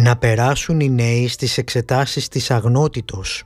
Να περάσουν οι νέοι στις εξετάσεις της αγνότητος.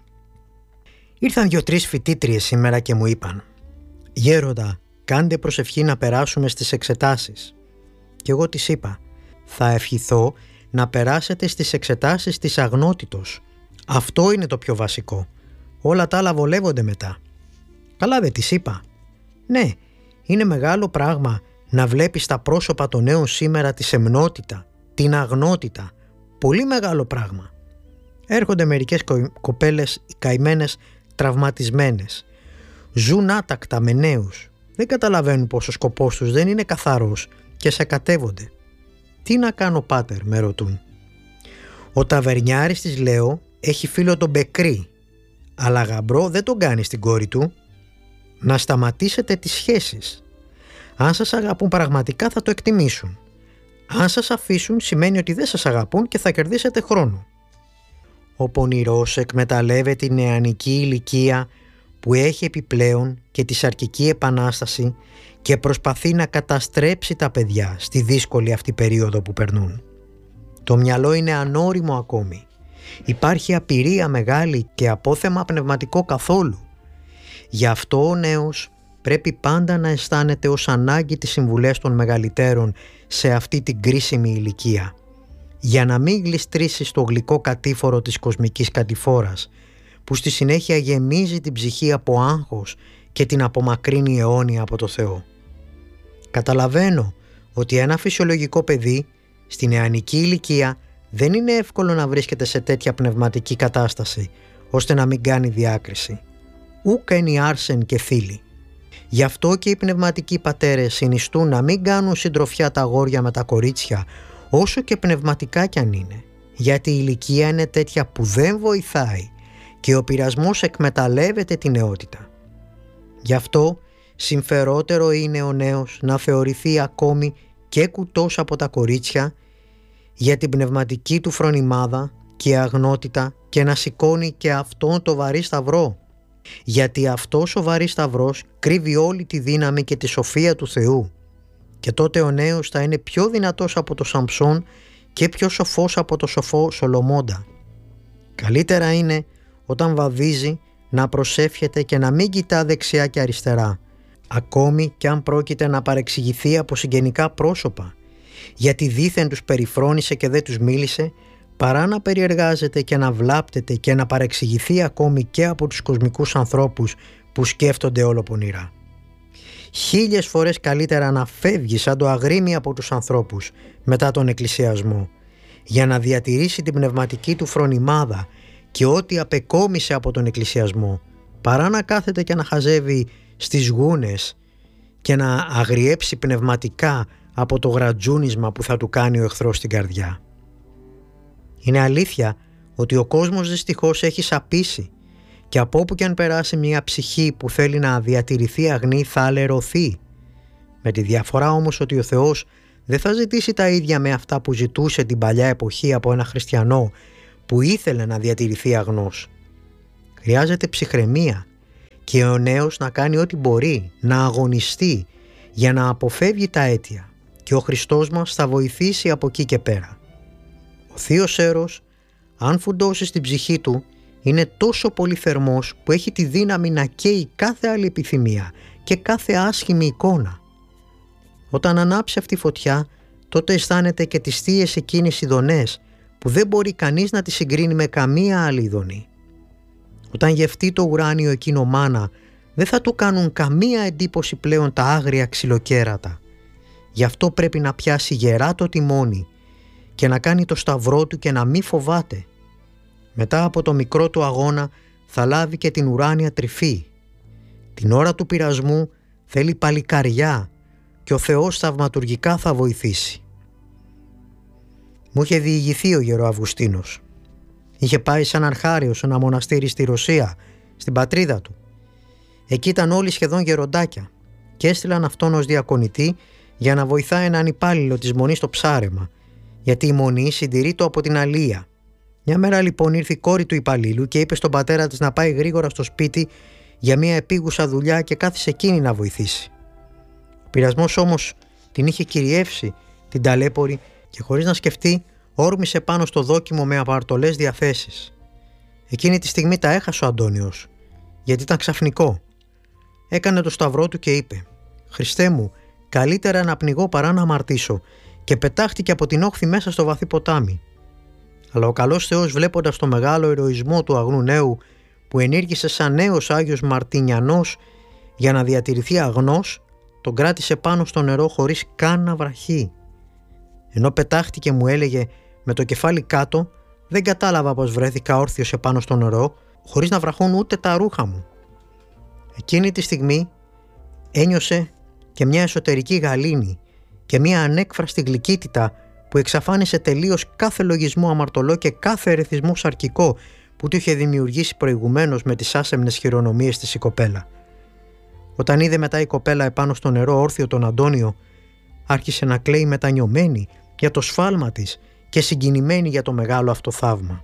Ήρθαν 2-3 φοιτήτριες σήμερα και μου είπαν: «Γέροντα, κάντε προσευχή να περάσουμε στις εξετάσεις». Και εγώ τις είπα: «Θα ευχηθώ να περάσετε στις εξετάσεις της αγνότητος. Αυτό είναι το πιο βασικό. Όλα τα άλλα βολεύονται μετά». Καλά δεν τις είπα? Ναι, είναι μεγάλο πράγμα να βλέπεις τα πρόσωπα των νέων σήμερα τη σεμνότητα, την αγνότητα. Πολύ μεγάλο πράγμα. Έρχονται μερικές κοπέλες καημένες, τραυματισμένες. Ζουν άτακτα με νέους. Δεν καταλαβαίνουν πως ο σκοπός τους δεν είναι καθαρός και σακατεύονται. «Τι να κάνω, πάτερ?» με ρωτούν. Ο ταβερνιάρης της λέω έχει φίλο τον Μπεκρή, αλλά γαμπρό δεν τον κάνει στην κόρη του. Να σταματήσετε τις σχέσεις. Αν σας αγαπούν πραγματικά θα το εκτιμήσουν. Αν σας αφήσουν σημαίνει ότι δεν σας αγαπούν και θα κερδίσετε χρόνο. Ο πονηρός εκμεταλλεύεται τη νεανική ηλικία που έχει επιπλέον και τη σαρκική επανάσταση και προσπαθεί να καταστρέψει τα παιδιά στη δύσκολη αυτή περίοδο που περνούν. Το μυαλό είναι ανώριμο ακόμη. Υπάρχει απειρία μεγάλη και απόθεμα πνευματικό καθόλου. Γι' αυτό ο νέος πρέπει πάντα να αισθάνεται ως ανάγκη τις συμβουλές των μεγαλύτερων σε αυτή την κρίσιμη ηλικία, για να μην γλιστρήσει στο γλυκό κατήφορο της κοσμικής κατηφόρας, που στη συνέχεια γεμίζει την ψυχή από άγχος και την απομακρύνει αιώνια από το Θεό. Καταλαβαίνω ότι ένα φυσιολογικό παιδί στη νεανική ηλικία δεν είναι εύκολο να βρίσκεται σε τέτοια πνευματική κατάσταση ώστε να μην κάνει διάκριση. Ούκεν άρσεν και φίλοι. Γι' αυτό και οι πνευματικοί πατέρες συνιστούν να μην κάνουν συντροφιά τα αγόρια με τα κορίτσια, όσο και πνευματικά κι αν είναι, γιατί η ηλικία είναι τέτοια που δεν βοηθάει και ο πειρασμός εκμεταλλεύεται την νεότητα. Γι' αυτό συμφερότερο είναι ο νέος να θεωρηθεί ακόμη και κουτός από τα κορίτσια για την πνευματική του φρονιμάδα και αγνότητα και να σηκώνει και αυτόν το βαρύ σταυρό. Γιατί αυτός ο βαρύς σταυρός κρύβει όλη τη δύναμη και τη σοφία του Θεού και τότε ο νέος θα είναι πιο δυνατός από το Σαμψόν και πιο σοφός από το σοφό Σολομώντα. Καλύτερα είναι όταν βαδίζει να προσεύχεται και να μην κοιτά δεξιά και αριστερά, ακόμη και αν πρόκειται να παρεξηγηθεί από συγγενικά πρόσωπα, γιατί δήθεν τους περιφρόνησε και δεν τους μίλησε, παρά να περιεργάζεται και να βλάπτεται και να παρεξηγηθεί ακόμη και από τους κοσμικούς ανθρώπους που σκέφτονται όλο πονηρά. 1000 φορές καλύτερα να φεύγει σαν το αγρίμι από τους ανθρώπους μετά τον εκκλησιασμό, για να διατηρήσει την πνευματική του φρονιμάδα και ό,τι απεκόμισε από τον εκκλησιασμό, παρά να κάθεται και να χαζεύει στις γούνες και να αγριέψει πνευματικά από το γρατζούνισμα που θα του κάνει ο εχθρός στην καρδιά. Είναι αλήθεια ότι ο κόσμος δυστυχώς έχει σαπίσει και από όπου και αν περάσει μια ψυχή που θέλει να διατηρηθεί αγνή θα αλερωθεί. Με τη διαφορά όμως ότι ο Θεός δεν θα ζητήσει τα ίδια με αυτά που ζητούσε την παλιά εποχή από ένα χριστιανό που ήθελε να διατηρηθεί αγνός. Χρειάζεται ψυχραιμία και ο νέος να κάνει ό,τι μπορεί, να αγωνιστεί για να αποφεύγει τα αίτια και ο Χριστός μας θα βοηθήσει από εκεί και πέρα. Ο θείος έρος, αν φουντώσει στην ψυχή του, είναι τόσο πολύ θερμός που έχει τη δύναμη να καίει κάθε άλλη επιθυμία και κάθε άσχημη εικόνα. Όταν ανάψει αυτή η φωτιά, τότε αισθάνεται και τις θείες εκείνες ειδονές που δεν μπορεί κανείς να τις συγκρίνει με καμία άλλη ειδονή. Όταν γευτεί το ουράνιο εκείνο μάνα, δεν θα του κάνουν καμία εντύπωση πλέον τα άγρια ξυλοκέρατα. Γι' αυτό πρέπει να πιάσει γερά το τιμόνι και να κάνει το σταυρό του και να μη φοβάται. Μετά από το μικρό του αγώνα θα λάβει και την ουράνια τρυφή. Την ώρα του πειρασμού θέλει παλικαριά και ο Θεός θαυματουργικά θα βοηθήσει. Μου είχε διηγηθεί ο γερο Αυγουστίνος. Είχε πάει σαν αρχάριος σε ένα μοναστήρι στη Ρωσία, στην πατρίδα του. Εκεί ήταν όλοι σχεδόν γεροντάκια και έστειλαν αυτόν ως διακονητή για να βοηθάει έναν υπάλληλο της μονής στο ψάρεμα, γιατί η μονή συντηρείται από την αλεία. Μια μέρα λοιπόν ήρθε η κόρη του υπαλλήλου και είπε στον πατέρα της να πάει γρήγορα στο σπίτι για μια επίγουσα δουλειά και κάθισε εκείνη να βοηθήσει. Ο πειρασμός όμως την είχε κυριεύσει την ταλέπορη και χωρίς να σκεφτεί όρμησε πάνω στο δόκιμο με απαρτολές διαθέσεις. Εκείνη τη στιγμή τα έχασε ο Αντώνιος, γιατί ήταν ξαφνικό. Έκανε το σταυρό του και είπε: «Χριστέ μου, καλύτερα να πνιγώ παρά να αμαρτήσω», και πετάχτηκε από την όχθη μέσα στο βαθύ ποτάμι. Αλλά ο καλός Θεός, βλέποντας το μεγάλο ηρωισμό του αγνού νέου, που ενήργησε σαν νέος Άγιος Μαρτινιανός για να διατηρηθεί αγνός, τον κράτησε πάνω στο νερό χωρίς καν να βραχεί. Ενώ πετάχτηκε, μου έλεγε, με το κεφάλι κάτω, δεν κατάλαβα πως βρέθηκα όρθιος επάνω στο νερό, χωρίς να βραχούν ούτε τα ρούχα μου. Εκείνη τη στιγμή ένιωσε και μια εσωτερική γαλήνη και μια ανέκφραστη γλυκύτητα που εξαφάνισε τελείως κάθε λογισμό αμαρτωλό και κάθε ερεθισμό σαρκικό που του είχε δημιουργήσει προηγουμένως με τις άσεμνες χειρονομίες της η κοπέλα. Όταν είδε μετά η κοπέλα επάνω στο νερό όρθιο τον Αντώνιο, άρχισε να κλαίει μετανιωμένη για το σφάλμα της και συγκινημένη για το μεγάλο αυτό θαύμα.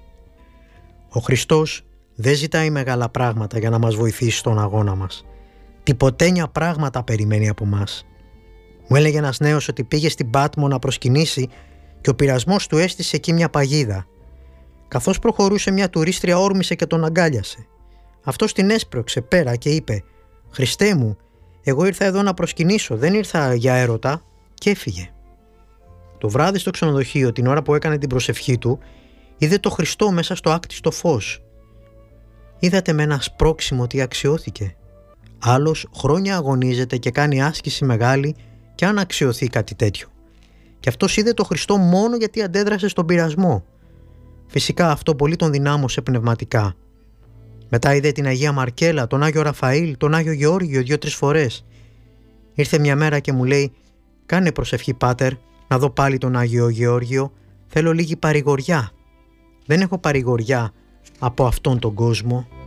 Ο Χριστός δεν ζητάει μεγάλα πράγματα για να μας βοηθήσει στον αγώνα μας. Τιποτένια πράγματα περιμένει από μας. Μου έλεγε ένας νέος ότι πήγε στην Πάτμο να προσκυνήσει και ο πειρασμός του έστησε εκεί μια παγίδα. Καθώς προχωρούσε, μια τουρίστρια όρμησε και τον αγκάλιασε. Αυτός την έσπρωξε πέρα και είπε: «Χριστέ μου, εγώ ήρθα εδώ να προσκυνήσω, δεν ήρθα για έρωτα», και έφυγε. Το βράδυ στο ξενοδοχείο, την ώρα που έκανε την προσευχή του, είδε το Χριστό μέσα στο άκτιστο φως. Είδατε με ένα σπρώξιμο ότι αξιώθηκε. Άλλος χρόνια αγωνίζεται και κάνει άσκηση μεγάλη και αν αξιωθεί κάτι τέτοιο. Και αυτός είδε το Χριστό μόνο γιατί αντέδρασε στον πειρασμό. Φυσικά αυτό πολύ τον δυνάμωσε πνευματικά. Μετά είδε την Αγία Μαρκέλα, τον Άγιο Ραφαήλ, τον Άγιο Γεώργιο 2-3 φορές. Ήρθε μια μέρα και μου λέει: «Κάνε προσευχή, Πάτερ, να δω πάλι τον Άγιο Γεώργιο. Θέλω λίγη παρηγοριά». «Δεν έχω παρηγοριά από αυτόν τον κόσμο».